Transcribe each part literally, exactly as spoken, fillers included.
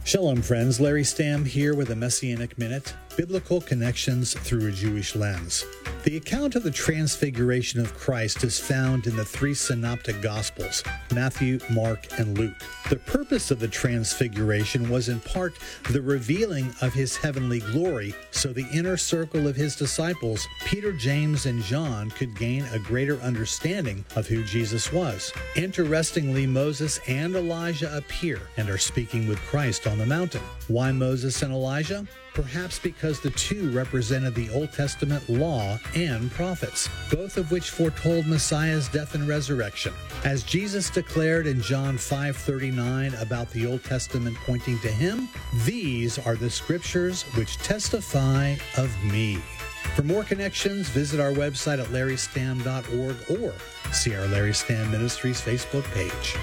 Shalom, friends. Larry Stamm here with a Messianic Minute, Biblical Connections Through a Jewish Lens. The account of the transfiguration of Christ is found in the three synoptic Gospels, Matthew, Mark, and Luke. The purpose of the transfiguration was in part the revealing of his heavenly glory, so the inner circle of his disciples, Peter, James, and John, could gain a greater understanding of who Jesus was. Interestingly, Moses and Elijah appear and are speaking with Christ on the mountain. Why Moses and Elijah? Perhaps because the two represented the Old Testament law and prophets, both of which foretold Messiah's death and resurrection. As Jesus declared in John five thirty-nine about the Old Testament pointing to him, these are the scriptures which testify of me. For more connections, visit our website at larry stamm dot org or see our Larry Stamm Ministries Facebook page.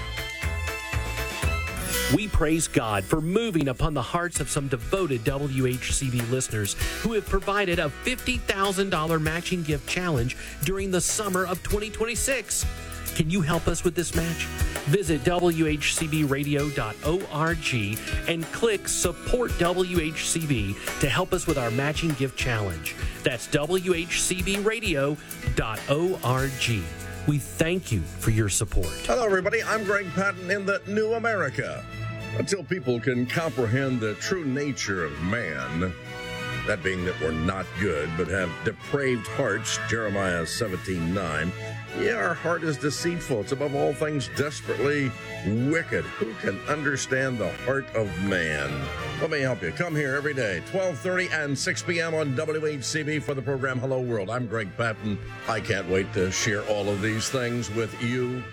We praise God for moving upon the hearts of some devoted W H C B listeners who have provided a fifty thousand dollars matching gift challenge during the summer of twenty twenty-six. Can you help us with this match? Visit w h c b radio dot org and click Support W H C B to help us with our matching gift challenge. That's w h c b radio dot org. We thank you for your support. Hello, everybody. I'm Greg Patton in the New America. Until people can comprehend the true nature of man, that being that we're not good but have depraved hearts, Jeremiah seventeen nine, yeah, our heart is deceitful. It's above all things desperately wicked. Who can understand the heart of man? Let me help you. Come here every day, twelve thirty and six p.m. on W H C B for the program Hello World. I'm Greg Patton. I can't wait to share all of these things with you.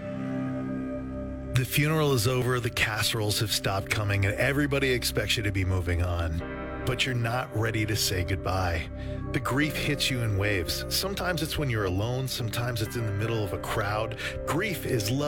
The funeral is over, the casseroles have stopped coming, and everybody expects you to be moving on. But you're not ready to say goodbye. The grief hits you in waves. Sometimes it's when you're alone, sometimes it's in the middle of a crowd. Grief is love.